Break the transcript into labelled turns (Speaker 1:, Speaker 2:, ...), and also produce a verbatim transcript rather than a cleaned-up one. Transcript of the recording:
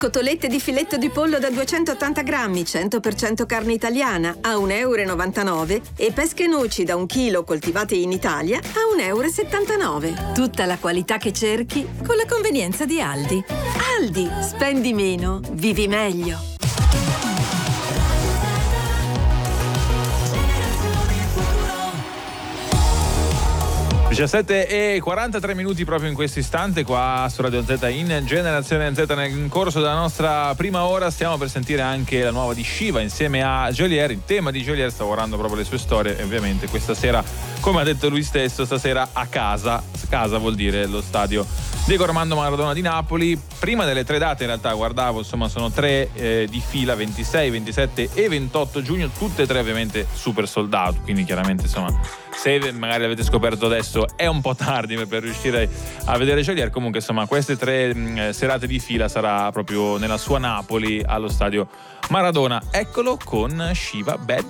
Speaker 1: Cotolette di filetto di pollo da duecentottanta grammi, cento per cento carne italiana, a un euro e novantanove e pesche noci da un chilo coltivate in Italia a un euro e settantanove. Tutta la qualità che cerchi con la convenienza di Aldi. Aldi, spendi meno, vivi meglio.
Speaker 2: diciassette e quarantatré minuti proprio in questo istante qua su Radio Z in Generazione Z. Nel corso della nostra prima ora stiamo per sentire anche la nuova di Shiva insieme a Geolier. Il tema di Geolier sta lavorando proprio le sue storie e ovviamente questa sera, come ha detto lui stesso, stasera a casa. Casa vuol dire lo stadio Diego Armando Maradona di Napoli. Prima delle tre date in realtà guardavo, insomma sono tre eh, di fila, ventisei, ventisette e ventotto giugno, tutte e tre ovviamente super sold out, quindi chiaramente insomma se magari l'avete scoperto adesso è un po' tardi per riuscire a vedere Geolier. Comunque insomma queste tre mh, serate di fila sarà proprio nella sua Napoli allo stadio Maradona. Eccolo con Shiva Bad